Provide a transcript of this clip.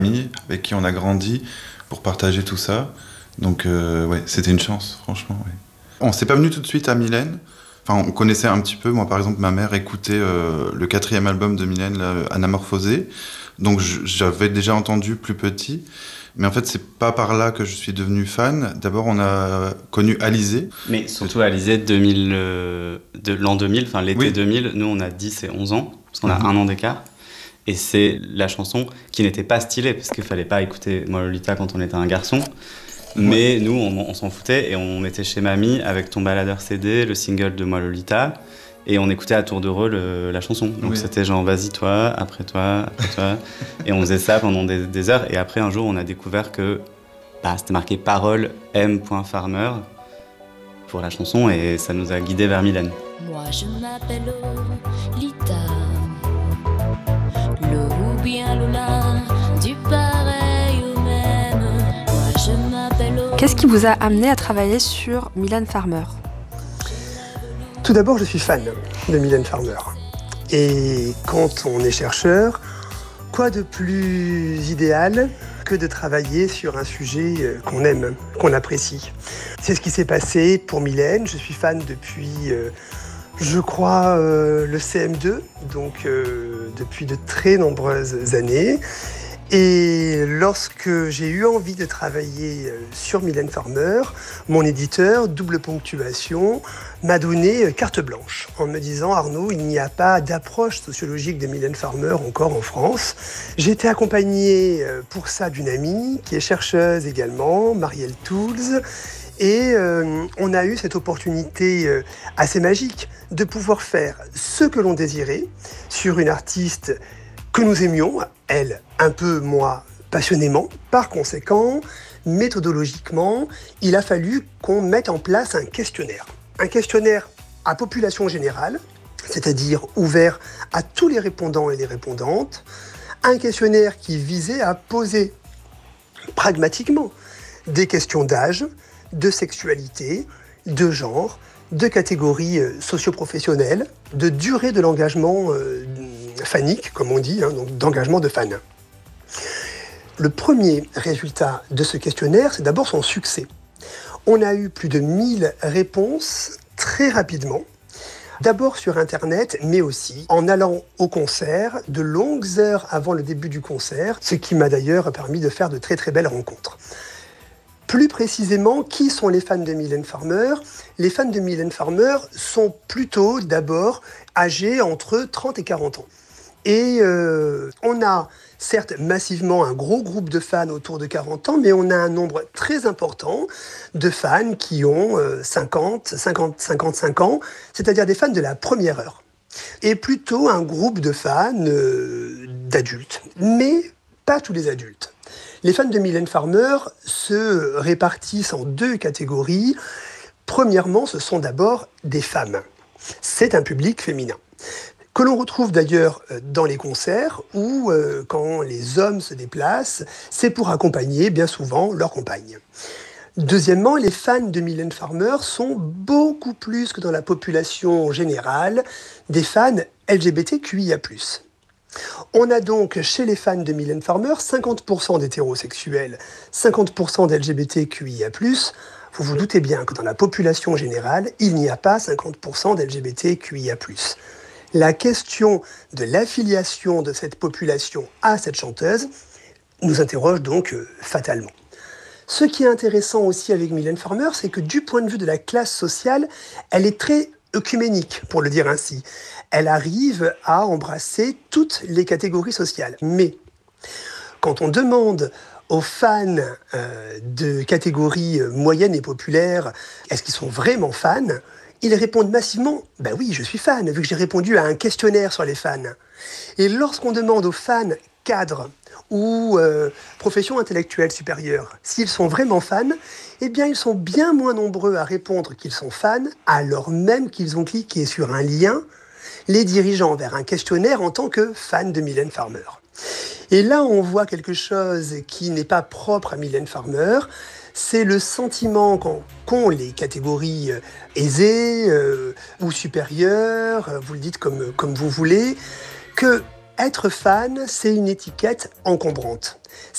amis avec qui on a grandi pour partager tout ça. Donc ouais, c'était une chance, franchement. Ouais. On s'est pas venu tout de suite à Mylène. Enfin, on connaissait un petit peu. Moi, par exemple, ma mère écoutait le 4e album de Mylène, là, Anamorphosé. Donc j'avais déjà entendu plus petit. Mais en fait, c'est pas par là que je suis devenu fan. D'abord, on a connu Alizée. Mais surtout Alizée de l'an 2000, enfin l'été Oui. 2000. Nous, on a 10 et 11 ans, parce qu'on a un an d'écart. Et c'est la chanson qui n'était pas stylée, parce qu'il fallait pas écouter Moi Lolita quand on était un garçon. Mais nous, on s'en foutait et on était chez mamie avec Ton baladeur CD, le single de Moi Lolita, et on écoutait à tour de rôle la chanson. Donc c'était genre vas-y toi, après toi, après toi. Et on faisait ça pendant des heures. Et après, un jour, on a découvert que c'était marqué parole M.Farmer pour la chanson et ça nous a guidés vers Mylène. Moi je m'appelle Lolita, Lo ou bien Lola, du pareil au même. Moi je m'appelle Lola. Qu'est-ce qui vous a amené à travailler sur Mylène Farmer ? Tout d'abord, je suis fan de Mylène Farmer. Et quand on est chercheur, quoi de plus idéal que de travailler sur un sujet qu'on aime, qu'on apprécie. C'est ce qui s'est passé pour Mylène. Je suis fan depuis, je crois, le CM2, donc depuis de très nombreuses années. Et lorsque j'ai eu envie de travailler sur Mylène Farmer, mon éditeur, Double Ponctuation, m'a donné carte blanche en me disant « Arnaud, il n'y a pas d'approche sociologique de Mylène Farmer encore en France ». J'ai été accompagné pour ça d'une amie qui est chercheuse également, Marielle Tools, et on a eu cette opportunité assez magique de pouvoir faire ce que l'on désirait sur une artiste que nous aimions, elle un peu, moi, passionnément. Par conséquent, méthodologiquement, il a fallu qu'on mette en place un questionnaire. Un questionnaire à population générale, c'est-à-dire ouvert à tous les répondants et les répondantes. Un questionnaire qui visait à poser pragmatiquement des questions d'âge, de sexualité, de genre, de catégories socio-professionnelles, de durée de l'engagement fanique, comme on dit, donc d'engagement de fan. Le premier résultat de ce questionnaire, c'est d'abord son succès. On a eu plus de 1000 réponses très rapidement, d'abord sur Internet, mais aussi en allant au concert de longues heures avant le début du concert, ce qui m'a d'ailleurs permis de faire de très très belles rencontres. Plus précisément, qui sont les fans de Mylène Farmer ? Les fans de Mylène Farmer sont plutôt d'abord âgés entre 30 et 40 ans. Et on a certes massivement un gros groupe de fans autour de 40 ans, mais on a un nombre très important de fans qui ont 55 ans, c'est-à-dire des fans de la première heure. Et plutôt un groupe de fans d'adultes, mais pas tous les adultes. Les fans de Mylène Farmer se répartissent en deux catégories. Premièrement, ce sont d'abord des femmes. C'est un public féminin, que l'on retrouve d'ailleurs dans les concerts où, quand les hommes se déplacent, c'est pour accompagner bien souvent leur compagne. Deuxièmement, les fans de Mylène Farmer sont beaucoup plus que dans la population générale des fans LGBTQIA+. On a donc chez les fans de Mylène Farmer 50% d'hétérosexuels, 50% d'LGBTQIA+. Vous vous doutez bien que dans la population générale, il n'y a pas 50% d'LGBTQIA+. La question de l'affiliation de cette population à cette chanteuse nous interroge donc fatalement. Ce qui est intéressant aussi avec Mylène Farmer, c'est que du point de vue de la classe sociale, elle est très œcuménique, pour le dire ainsi. Elle arrive à embrasser toutes les catégories sociales. Mais quand on demande aux fans de catégories moyennes et populaires, est-ce qu'ils sont vraiment fans ? Ils répondent massivement « Ben oui, je suis fan, vu que j'ai répondu à un questionnaire sur les fans. » Et lorsqu'on demande aux fans cadres ou professions intellectuelles supérieures s'ils sont vraiment fans, eh bien ils sont bien moins nombreux à répondre qu'ils sont fans, alors même qu'ils ont cliqué sur un lien les dirigeant vers un questionnaire en tant que fans de Mylène Farmer. Et là, on voit quelque chose qui n'est pas propre à Mylène Farmer, c'est le sentiment qu'ont les catégories aisées ou supérieures, vous le dites comme vous voulez, que être fan, c'est une étiquette encombrante.